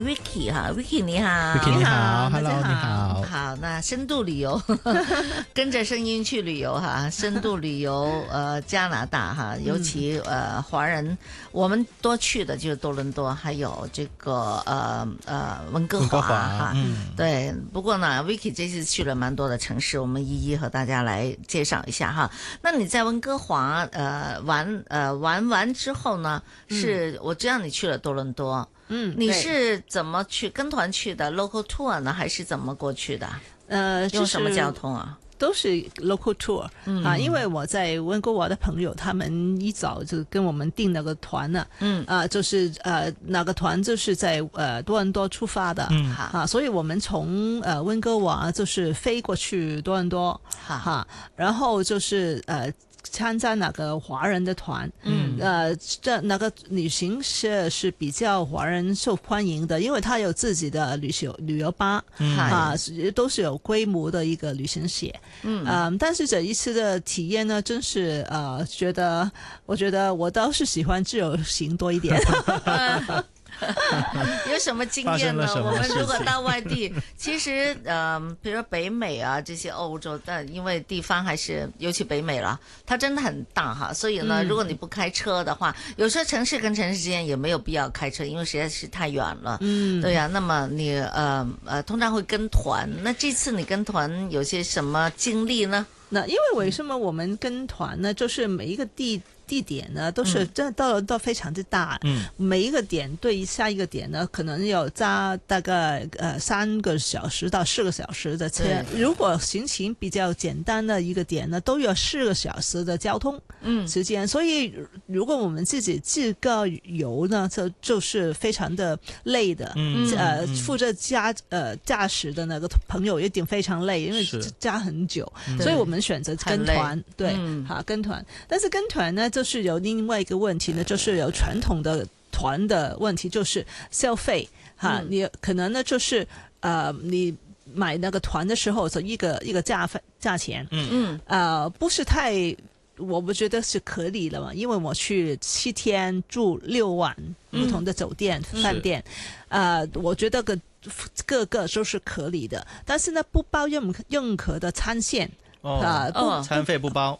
Vicky 哈，Vicky 你好 Vicky 你好大家 Hello，你好好，那深度旅游，跟着声音去旅游哈，深度旅游加拿大哈，尤其华人，我们多去的就是多伦多，还有这个温哥华哈，对。不过呢，Vicky 这次去了蛮多的城市，我们一一和大家来介绍一下哈。那你在温哥华玩完之后呢，我知道你去了多伦多。你是怎么去跟团去的 local tour 呢，还是怎么过去的？用什么交通啊？ 都是 local tour 因为我在温哥华的朋友，他们一早就跟我们订那个团了，就是那个团就是在多伦多出发的，所以我们从温哥华就是飞过去多伦多，然后就是参加那个华人的团，那个旅行社是比较华人受欢迎的，因为它有自己的旅游巴，都是有规模的一个旅行社，但是这一次的体验呢，真是我觉得我倒是喜欢自由行多一点。 有什么经验呢？我们如果到外地，其实比如说北美啊这些欧洲，但因为地方还是尤其北美了，它真的很大哈，所以呢，如果你不开车的话，有时候城市跟城市之间也没有必要开车，因为实在是太远了。对呀，那么你通常会跟团，那这次你跟团有些什么经历呢？ 那因为什么我们跟团呢？就是每一个地点呢，都是真的都非常之大，每一个点对下一个点呢，可能要揸大概3个小時到4个小時的車。如果行程比較簡單的一個點呢，都要4個小時的交通時間。所以如果我們自己自個遊呢，就是非常的累的。負責駕駛的那個朋友一定非常累，因為揸很久，所以我們選擇跟團。對，跟團。但是跟團呢，就是有另外一个问题呢，就是有传统的团的问题，就是消费你可能呢就是你买那个团的时候，就一个价钱，不是太，我不觉得是可以了嘛，因为我去7天住6晚不同的酒店饭店，我觉得各个都是可以的，但是呢不包任何的餐线。 餐费不包，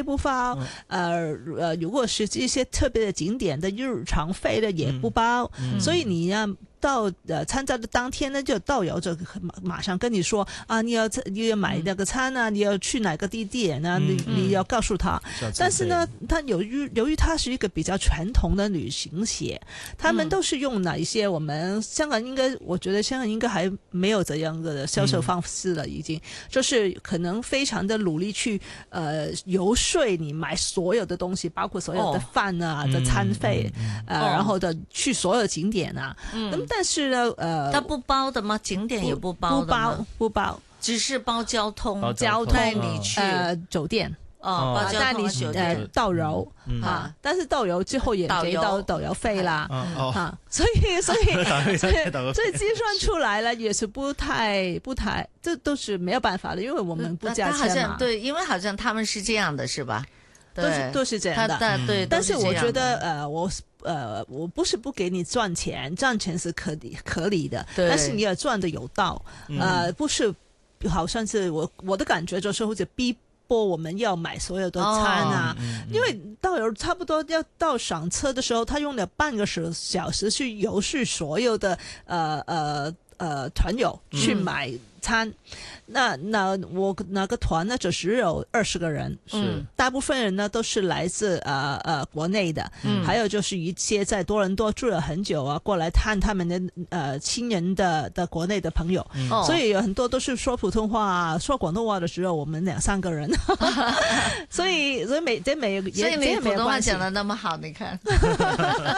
如果是一些特别的景点的日常费的也不包，所以你要到参加的当天呢，就导游就马上跟你说你要买那个餐啊，你要去哪个地点啊，你要告诉他。但是呢，他由于它是一个比较传统的旅行社，他们都是用哪一些我们香港我觉得香港应该还没有这样的销售方式了，已经就是可能非常的努力去游说你买所有的东西，包括所有的饭啊的餐费，然后的去所有景点啊，但是呢， 它不包的吗？景点也不包的吗？ 不包， 只是包交通， 带你去酒店。 带你导游但是导游之后也给到导游费啦，所以计算出来了也是不太，这都是没有办法的，因为我们不加钱嘛。 对，因为好像他们是这样的，是吧？ 都是这样的。 对， 但是我觉得我不是不给你赚钱是可以的，但是你要赚的有道，不是好像是我的感觉就是或者逼迫我们要买所有的餐啊，因为导游差不多要到上车的时候，他用了半个小时去游说所有的团友去买餐。那我那个团呢就只有20个人，大部分人呢都是来自国内的，还有就是一些在多伦多住了很久啊，过来探他们的亲人的国内的朋友，所以有很多都是说普通话说广东话的时候，我们2-3个人，所以每你普通话讲得那么好，你看，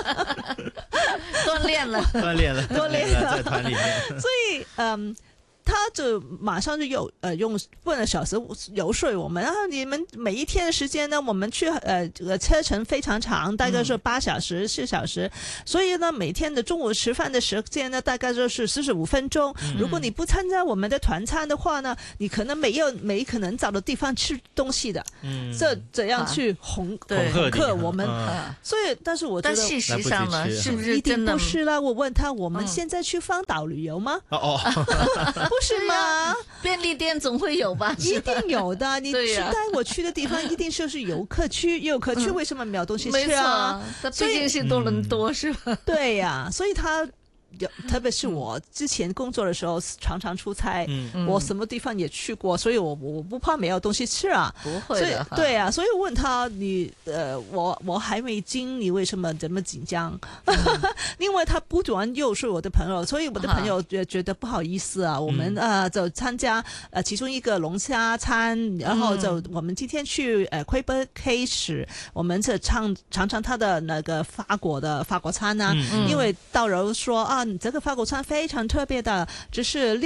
锻炼了， 在团里面， 所以他就马上就用半个小时游说我们你们每一天的时间呢，我们去车程非常长，大概是8小时、4小时，所以呢每天的中午吃饭的时间呢大概就是45分钟。如果你不参加我们的团餐的话呢，你可能没可能找到地方吃东西的。这怎样去恐吓我们？所以，但是我觉得， 但事实上呢，是不是一定真的不是啦？我问他，我们现在去芳岛旅游吗？不是吗？ 便利店总会有吧？ 一定有的。你带我去的地方一定就是游客区，游客区为什么没有东西吃啊？ 它毕竟是多伦多是吧？ 对呀，所以他。特别是我之前工作的时候常常出差，我什么地方也去过，所以我不怕没有东西吃啊。 不会的， 对啊，所以问他我还没经，你为什么这么紧张？因为他不断诱说我的朋友，所以我的朋友觉得不好意思啊。我们就参加其中一个龙虾餐，然后就我们今天去Quebec Case，我们就尝他的那个法国餐啊，因为导游说你这个法国餐非常特别的，只是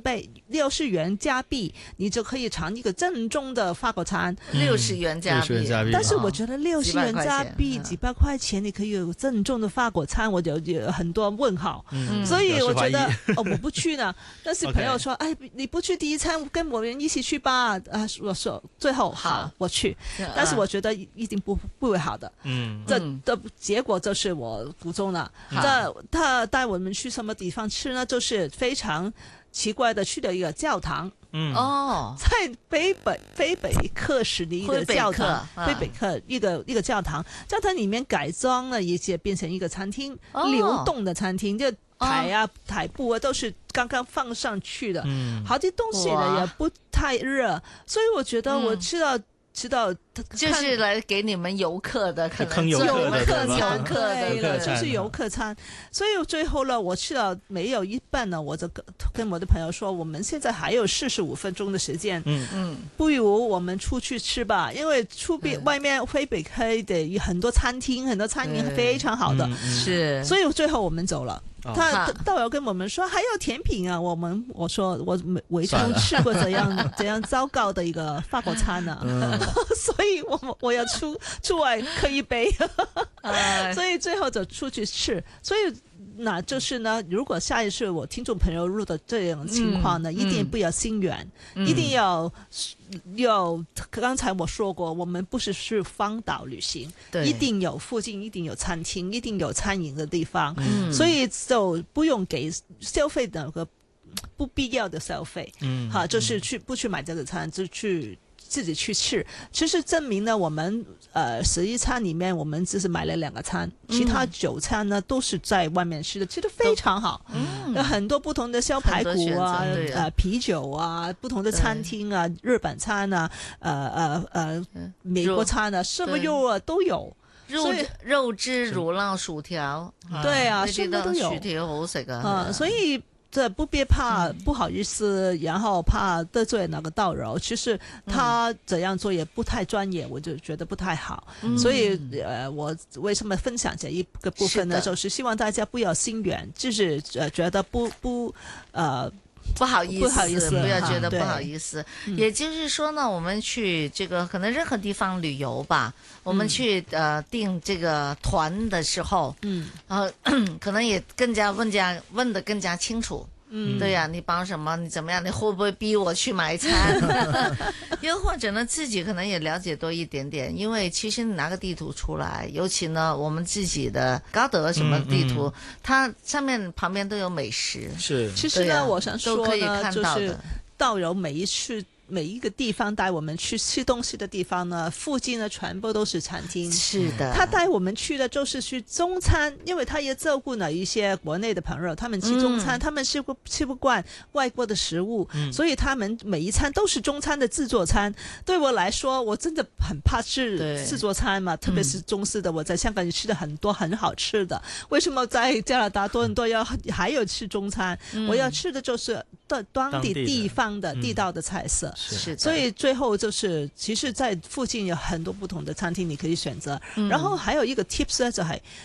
60元加币，你就可以尝一个正宗的法国餐。 60元加币， 但是我觉得60元加币几百块钱，你可以有正宗的法国餐，我就有很多问号。所以我觉得我不去呢。但是朋友说，哎，你不去第一餐，跟我们一起去吧。我说最后好，我去。但是我觉得一定不会好的。这的结果就是我估中了。他带我们去什么地方吃呢？就是非常奇怪的去了一个教堂。在北克市的一个教堂，北克一个教堂，教堂里面改装了一些，变成一个餐厅，流动的餐厅，就台布都是刚刚放上去的，好些东西呢也不太热，所以我觉得我吃到就是来给你们游客的，可能游客的，就是游客餐。所以最后呢，我去了没有一半呢，我就跟我的朋友说，我们现在还有45分钟的时间，不如我们出去吃吧，因为外面魁北克的很多餐厅，很多餐饮非常好的， 是， 所以最后我们走了。他导游跟我们说还有甜品啊，我说我没吃过这样糟糕的一个法国餐啊，所以我要出外喝一杯，所以最后就出去吃。所以那就是呢，如果下一次我听众朋友录的这样情况呢，一定不要心软，一定要刚才我说过，我们不是荒岛旅行，一定有附近一定有餐厅，一定有餐饮的地方，所以就不用给消费那个不必要的消费，就是不去买这个餐，就去自己去吃。其实证明呢，我们11餐里面我们只是买了2个餐，其他9餐呢都是在外面吃的，吃得非常好，有很多不同的小排骨啊，啤酒啊，不同的餐厅啊，日本餐啊，美国餐啊，什么肉啊都有。 肉汁、乳酪、薯條， 對啊，什麼都有。 薯條好食啊， 所以這不必怕不好意思，然後怕得罪那個導遊。其實他這樣做也不太專業，我就覺得不太好。所以我為什麼分享這一個部分呢？就是希望大家不要心軟，就是覺得不好意思， 不要觉得不好意思。也就是说呢，我们去这个可能任何地方旅游吧，我们去订这个团的时候，可能也更加问得更加清楚。对呀，你帮什么？你怎么样？你会不会逼我去买餐？又或者呢，自己可能也了解多一点点，因为其实你拿个地图出来，尤其呢，我们自己的高德什么地图，它上面旁边都有美食。 是， 其实呢，我想说呢， 都可以看到的。 就是导游每一个地方带我们去吃东西的地方呢，附近呢全部都是餐厅。 是的， 他带我们去的就是去中餐，因为他也照顾了一些国内的朋友，他们吃中餐，他们吃不惯外国的食物，所以他们每一餐都是中餐的自助餐。对我来说，我真的很怕吃自助餐嘛，特别是中式的。我在香港也吃的很多很好吃的，为什么在加拿大多伦多还有吃中餐？我要吃的就是当地地方的地道的菜色。 是， 所以最后就是，其实在附近有很多不同的餐厅你可以选择。然后还有一个 tips 呢，就係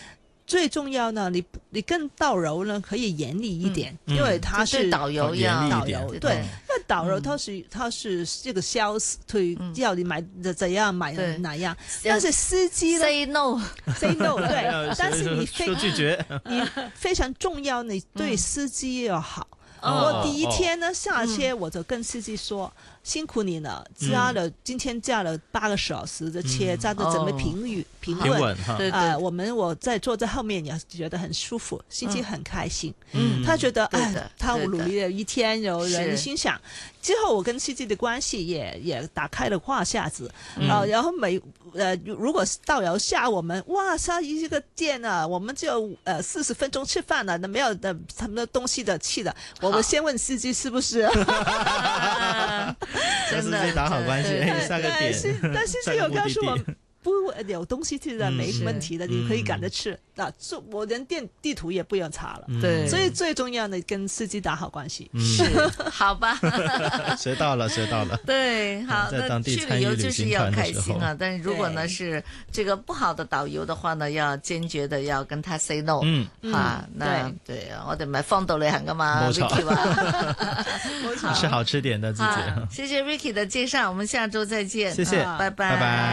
最重要呢，你跟导游呢可以严厉一点，因为他是导游要导游，对，那导游他是这个sales，要你买怎样买哪样，但是司机呢 say no， 对，但是你拒绝， 你非常重要，你对司机要好。我第一天呢下车我就跟司机说。辛苦你了，今天驾了8个小时的车，驾得怎么平稳？我在坐在后面也觉得很舒服，心情很开心。他觉得他努力了一天，有人心想。之后我跟司机的关系也打开了话匣子，然后如果导游下我们，哇，下一个店啊，我们就40分钟吃饭了，那没有他们的东西的去的，我们先问司机是不是。 真的打好关系，下个点。 但是有告诉我不有东西吃的没问题的，你可以赶着吃。我连地图也不用查了。 对， 所以最重要的跟司机打好关系。 是，好吧。 学到了。 对，好，那去旅游就是要开心啊。但是如果呢是这个不好的導遊的話呢，要堅決的要跟他 say no。那對啊，我哋唔係荒島旅行噶嘛。 冇錯， 冇錯， 是好吃點的自己。 謝謝 Ricky 的介紹，我們下周再見。 謝謝， 拜拜。